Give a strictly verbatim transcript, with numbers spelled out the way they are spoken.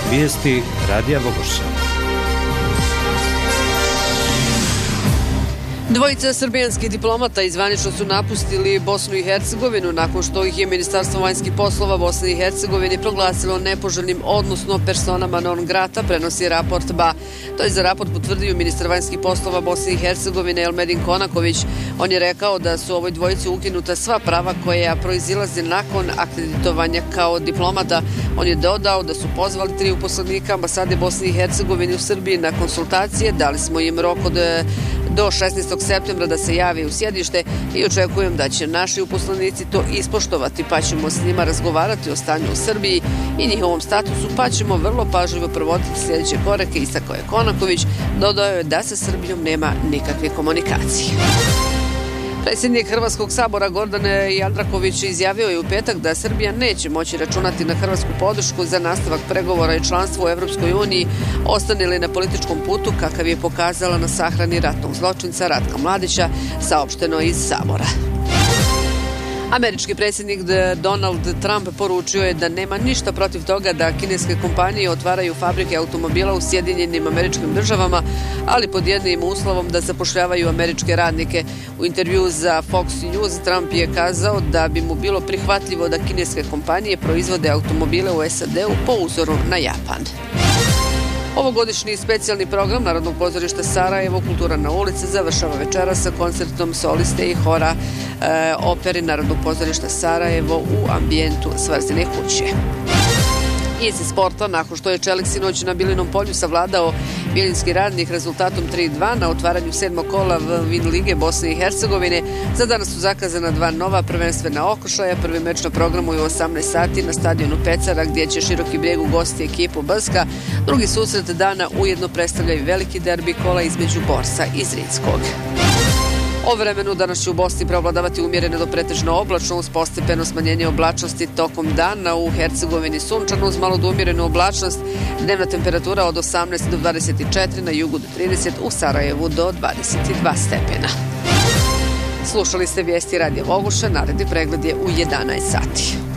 Vijesti Radija Vogošća. Dvojica srbijanskih diplomata izvanično su napustili Bosnu i Hercegovinu nakon što ih je Ministarstvo vanjskih poslova Bosne i Hercegovine proglasilo nepoželjnim, odnosno personama non grata, prenosi raport B A. To je za raport potvrdio ministar vanjskih poslova Bosne i Hercegovine Elmedin Konaković. On je rekao da su ovoj dvojici ukinuta sva prava koja proizilaze nakon akreditovanja kao diplomata. On je dodao da su pozvali tri uposlenika ambasade Bosne i Hercegovine u Srbiji na konsultacije. Dali smo im rok od do šesnaestog septembra da se javi u sjedište i očekujem da će naši uposlenici to ispoštovati, pa ćemo s njima razgovarati o stanju u Srbiji i njihovom statusu, pa ćemo vrlo pažljivo provoditi sljedeće korake, istakao je Konaković. Dodao je da sa Srbijom nema nikakve komunikacije. Predsjednik Hrvatskog sabora Gordan Jandroković izjavio je u petak da Srbija neće moći računati na hrvatsku podršku za nastavak pregovora i članstvo u Europskoj uniji, ostane li na političkom putu kakav je pokazala na sahrani ratnog zločinca Ratka Mladića, saopšteno iz Sabora. Američki predsjednik Donald Trump poručio je da nema ništa protiv toga da kineske kompanije otvaraju fabrike automobila u Sjedinjenim Američkim Državama, ali pod jednim uslovom da zapošljavaju američke radnike. U intervju za Fox News Trump je kazao da bi mu bilo prihvatljivo da kineske kompanije proizvode automobile u S A D-u po uzoru na Japan. Ovogodišnji specijalni program Narodnog pozorišta Sarajevo Kultura na ulici završava večeras sa koncertom soliste i hora e, operi Narodnog pozorišta Sarajevo u ambijentu Svarzine kuće. Iz sporta, nakon što je Čelik sinoć na Bilinom polju savladao Bilinski Radnik rezultatom tri dva na otvaranju sedmog kola Vin Lige Bosne i Hercegovine, za danas su zakazana dva nova prvenstvena okršaja. Prvi meč na programu je u osamnaest sati na stadionu Pecara, gdje će Široki Brijeg ugostiti ekipu Brska. Drugi susret dana ujedno predstavlja i veliki derbi kola između Borsa i Zrinskog. O vremenu danas će u Bosni preovladavati umjereno do pretežno oblačno uz postepeno smanjenje oblačnosti tokom dana. U Hercegovini sunčano uz malo do umjerenu oblačnost. Dnevna temperatura od osamnaest do dvadeset četiri, na jugu do trideset, u Sarajevu do dvadeset dva stepena. Slušali ste vijesti Radija Vogošća, naredni pregled je u jedanaest sati.